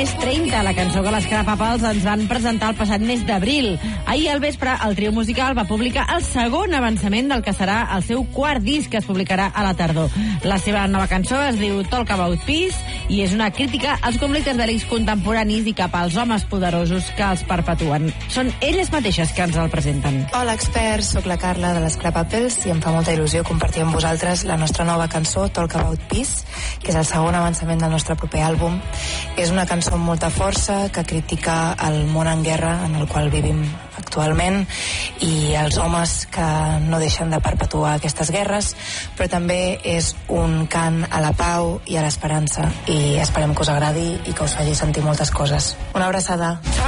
Més 30, la cançó que les Crapapals ens van presentar el passat mes d'abril. Ahir al vespre, el trio musical va publicar el segon avançament del que serà el seu quart disc, que es publicarà a la tardor. La seva nova cançó es diu Talk About Peace i és una crítica als conflictes bèl·lics contemporanis i cap als homes poderosos que els perpetuen. Són elles mateixes que ens el presenten. Hola, experts, sóc la Carla de les Crapapels i em fa molta il·lusió compartir amb vosaltres la nostra nova cançó, Talk About Peace, que és el segon avançament del nostre proper àlbum. És una cançó amb molta força que critica el món en guerra en el qual vivim actualment i els homes que no deixen de perpetuar aquestes guerres, però també és un cant a la pau i a l'esperança i esperem que us agradi i que us faci sentir moltes coses. Una abraçada.